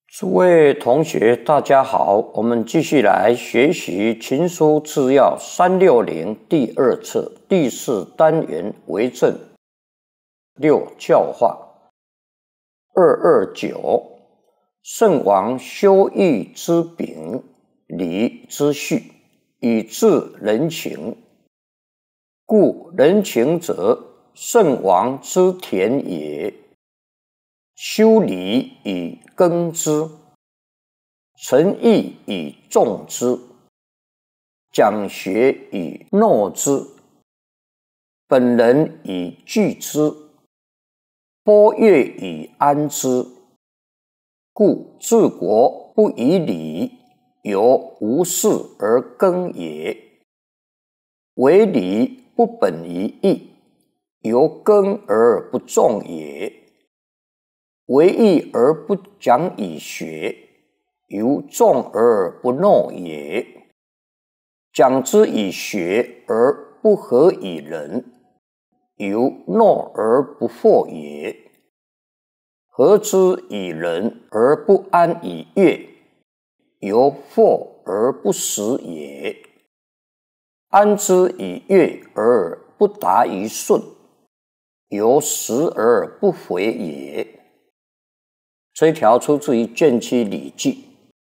诸位同学，大家好，我们继续来学习《群书治要》360第二册第4单元为政6教化229圣王修义之秉，礼之序，以治人情。故人情者，圣王之田也。修理以耕之，诚意以种之，讲学以诺之，本人以具之，播乐以安之。故治国不以礼，由无事而耕也；为礼不本于义，由耕而不种也。为义而不讲以学，由众而不诺也。讲之以学而不合以仁，由诺而不惑也。合之以仁而不安以乐，由惑而不实也。安之以乐而不达于顺，由实而不回也。这一条出自于《卷七礼记》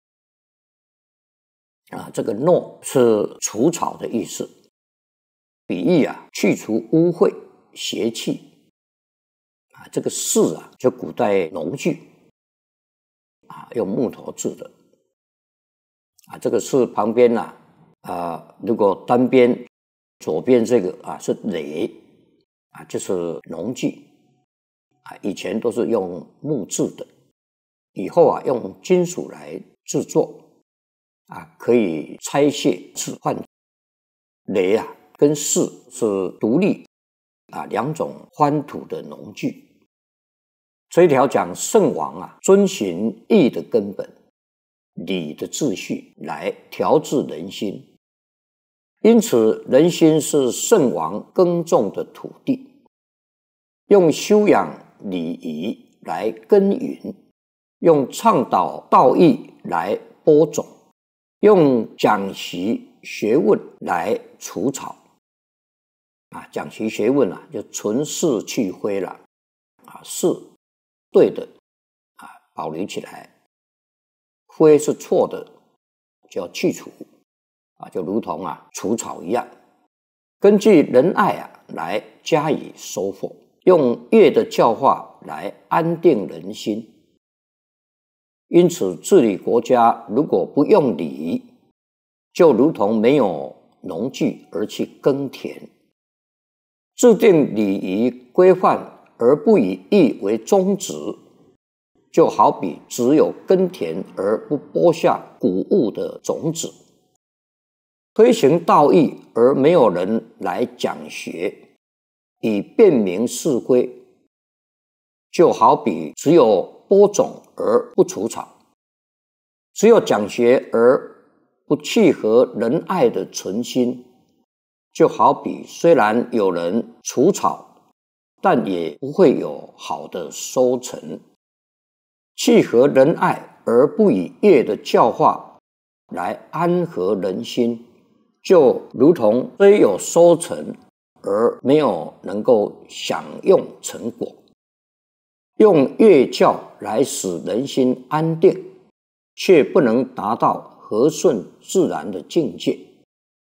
这个诺是除草的意思，比喻去除污秽邪气这个士就古代农具用木头制的这个士旁边如果单边左边这个是垒就是农具以前都是用木制的。以后用金属来制作可以拆卸置换。垒跟士是独立两种欢土的农具。这一条讲圣王遵循义的根本，礼的秩序来调治人心。因此人心是圣王耕种的土地，用修养礼仪来耕耘，用倡导道义来播种，用讲习学问来除草讲习学问就存是去灰了是对的保留起来，灰是错的就要去除就如同除草一样。根据仁爱来加以收获，用乐的教化来安定人心。因此治理国家如果不用礼，就如同没有农具而去耕田。制定礼仪规范而不以义为宗旨，就好比只有耕田而不播下谷物的种子。推行道义而没有人来讲学，以辨明是非，就好比只有播种而不除草，只有讲学而不契合仁爱的存心，就好比虽然有人除草，但也不会有好的收成。契合仁爱而不以业的教化来安和人心，就如同虽有收成而没有能够享用成果。用乐教来使人心安定，却不能达到和顺自然的境界。